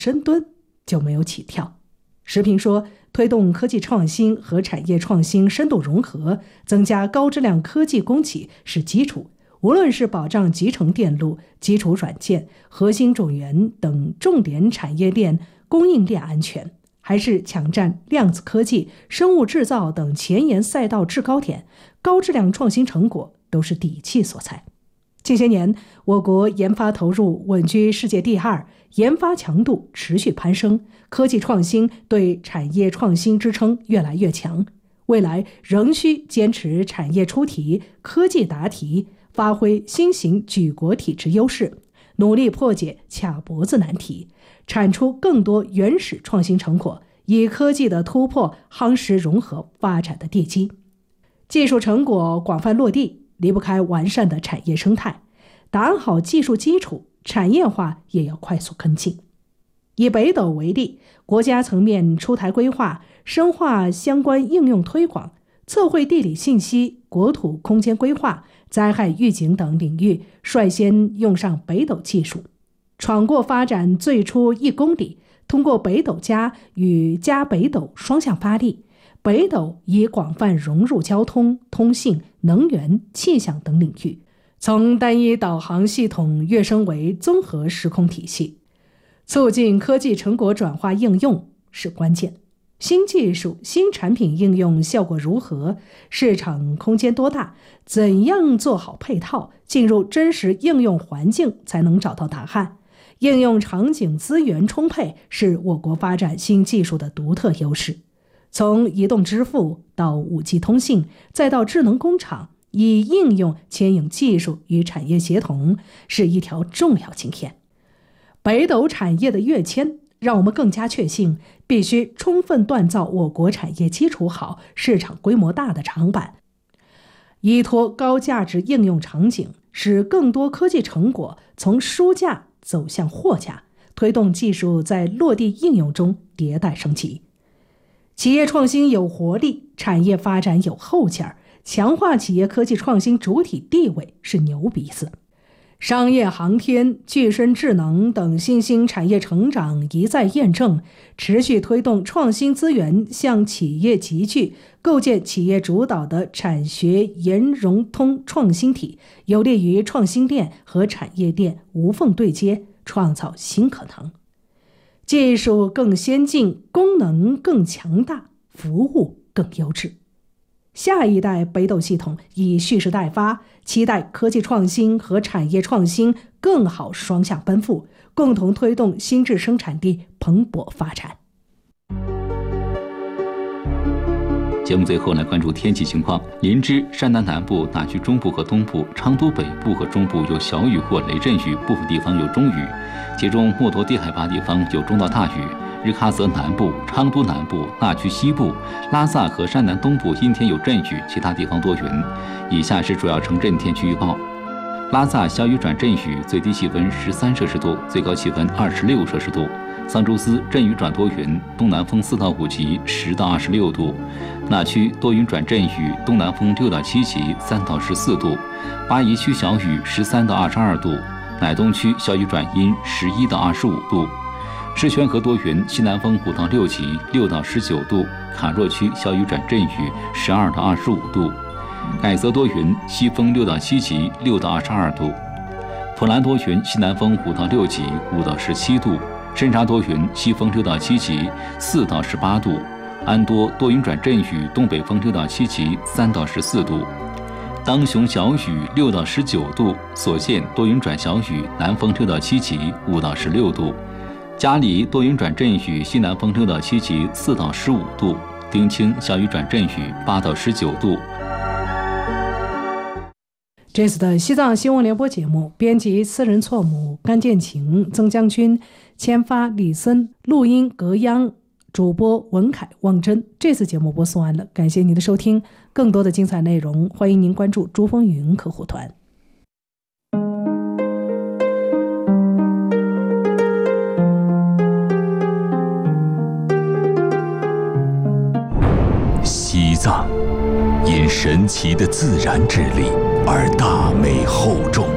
深蹲就没有起跳。时评说，推动科技创新和产业创新深度融合，增加高质量科技供给是基础。无论是保障集成电路、基础软件、核心种源等重点产业链供应链安全，还是抢占量子科技、生物制造等前沿赛道制高点，高质量创新成果都是底气所在。近些年，我国研发投入稳居世界第2，研发强度持续攀升，科技创新对产业创新支撑越来越强。未来仍需坚持产业出题、科技答题，发挥新型举国体制优势，努力破解卡脖子难题，产出更多原始创新成果，以科技的突破夯实融合发展的地基。技术成果广泛落地，离不开完善的产业生态，打好技术基础，产业化也要快速跟进。以北斗为例，国家层面出台规划，深化相关应用推广，测绘地理信息、国土空间规划、灾害预警等领域率先用上北斗技术，闯过发展最初1公里，通过北斗加与加北斗双向发力，北斗已广泛融入交通、通信、能源、气象等领域，从单一导航系统跃升为综合时空体系。促进科技成果转化应用是关键。新技术、新产品应用效果如何？市场空间多大？怎样做好配套？进入真实应用环境才能找到答案。应用场景资源充沛是我国发展新技术的独特优势。从移动支付到 5G 通信，再到智能工厂，以应用牵引技术与产业协同，是一条重要经验。北斗产业的跃迁，让我们更加确信，必须充分锻造我国产业基础好、市场规模大的长板，依托高价值应用场景，使更多科技成果从书架走向货架，推动技术在落地应用中迭代升级。企业创新有活力，产业发展有后劲儿，强化企业科技创新主体地位是牛鼻子。商业航天、具身智能等新兴产业成长一再验证，持续推动创新资源向企业集聚，构建企业主导的产学研融通创新体，有利于创新链和产业链无缝对接，创造新可能。技术更先进，功能更强大，服务更优质。下一代北斗系统已蓄势待发，期待科技创新和产业创新更好双向奔赴，共同推动新质生产力蓬勃发展。 节目最后来关注天气情况。林芝、山南南部、大区中部和东部、昌都北部和中部有小雨或雷阵雨，部分地方有中雨，其中墨脱低海拔地方有中到大雨。日喀则南部、昌都南部、大区西部、拉萨和山南东部阴天有阵雨，其他地方多云。以下是主要城镇天气预报：拉萨小雨转阵雨，最低气温13摄氏度，最高气温26摄氏度；桑珠斯阵雨转多云，东南风4到5级，10到26度；那曲多云转阵雨，东南风6到7级，3到14度；巴宜区小雨13到22度；乃东区小雨转阴，11到25度；狮泉河多云，西南风5到6级，6到19度；卡若区小雨转阵雨，12到25度；改则多云，西风6到7级，6到22度；普兰多云，西南风5到6级，5到17度；深沙多云，西风6到7级，4到18度；安多多云转阵雨，东北风6到7级，3到14度；当雄小雨6到19度；所县多云转小雨，南风6到7级，5到16度；嘉里多云转阵雨，西南风6到7级，4到15度；丁清小雨转阵雨，8到19度。 这次的西藏新闻联播节目，编辑私人错母甘建晴、曾将军，签发李森，录音格央，主播文凯、望真。这次节目播送完了，感谢您的收听。更多的精彩内容，欢迎您关注珠峰云客户团。 西藏因神奇的自然之力而大美厚重，